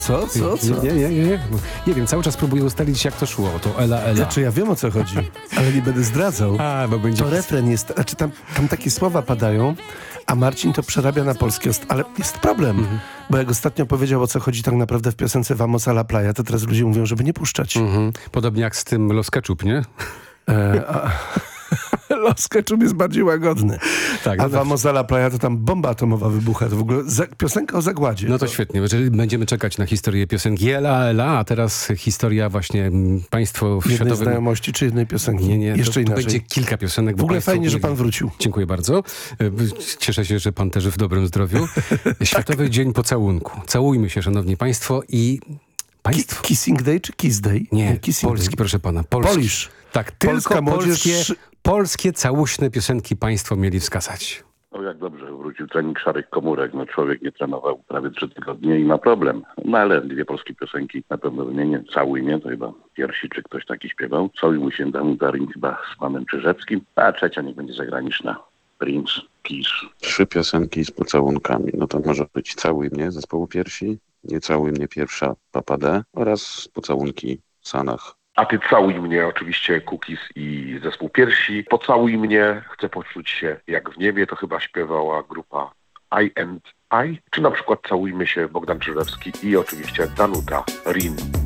Co? Nie wiem, cały czas próbuję ustalić, jak to szło. To Ela. Znaczy ja wiem, o co chodzi, ale nie będę zdradzał. Bo będzie... To refren jest, znaczy tam takie słowa padają, a Marcin to przerabia na polskie, ale jest problem, bo jak ostatnio powiedział, o co chodzi tak naprawdę w piosence Vamos a la playa, to teraz ludzie mówią, żeby nie puszczać. Podobnie jak z tym Los Ketchup, nie? Los Ketchup jest bardziej łagodny. Tak, a Vamos a la playa to tam bomba atomowa wybucha. To w ogóle piosenka o zagładzie. No to świetnie, jeżeli będziemy czekać na historię piosenki Ela, a teraz historia właśnie państwo jednej światowym... znajomości czy jednej piosenki? Nie, jeszcze to inaczej. będzie kilka piosenek. W ogóle fajnie, że pan wrócił. Dziękuję bardzo. Cieszę się, że pan też w dobrym zdrowiu. Światowy Dzień Pocałunku. Całujmy się, szanowni państwo i... Kissing Day czy Kiss Day? Nie, Kissing polski, Day. proszę pana. Polish. Tak, Polska tylko młodzież... polskie całuśne piosenki państwo mieli wskazać. No jak dobrze, że wrócił trening szarych komórek. No człowiek nie trenował prawie 3 tygodnie i ma problem. No ale 2 polskie piosenki na pewno wymienię. Całuj mnie, to chyba Piersi czy ktoś taki śpiewał. Całuj mój się dam Darin chyba z panem Czyżewskim. A trzecia niech będzie zagraniczna. Prince, Kiss. 3 piosenki z pocałunkami. No to może być Całuj mnie zespołu Piersi, Nie całuj mnie pierwsza Papa D oraz Pocałunki Sanach. A ty całuj mnie, oczywiście Cookies i zespół Piersi. Pocałuj mnie, chcę poczuć się jak w niebie, to chyba śpiewała grupa I&I, czy na przykład Całujmy się Bogdan Czyżewski i oczywiście Danuta Rin.